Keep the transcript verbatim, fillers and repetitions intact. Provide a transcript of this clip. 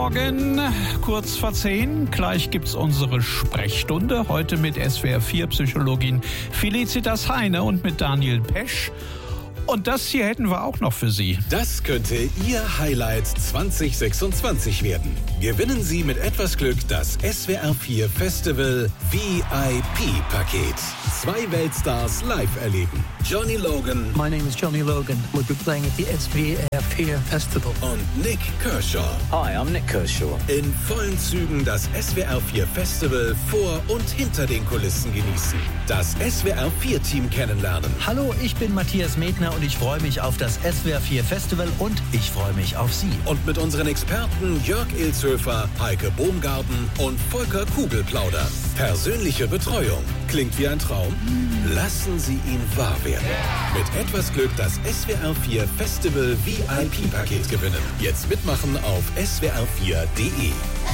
Morgen, kurz vor zehn. Gleich gibt's unsere Sprechstunde. Heute mit S W R vier Psychologin Felicitas Heine und mit Daniel Pesch. Und das hier hätten wir auch noch für Sie. Das könnte Ihr Highlight zwanzig sechsundzwanzig werden. Gewinnen Sie mit etwas Glück das S W R vier Festival V I P-Paket. Zwei Weltstars live erleben. Johnny Logan. My name is Johnny Logan. We'll be playing at the S W R vier Festival. Und Nick Kershaw. Hi, I'm Nick Kershaw. In vollen Zügen das S W R vier Festival vor und hinter den Kulissen genießen. Das S W R vier Team kennenlernen. Hallo, ich bin Matthias Medner und ich freue mich auf das S W R vier Festival und ich freue mich auf Sie. Und mit unseren Experten Jörg Ilshöfer, Heike Bohmgarten und Volker Kugel plaudern. Persönliche Betreuung. Klingt wie ein Traum? Lassen Sie ihn wahr werden. Mit etwas Glück das S W R vier Festival V I P-Paket gewinnen. Jetzt mitmachen auf S W R vier punkt de.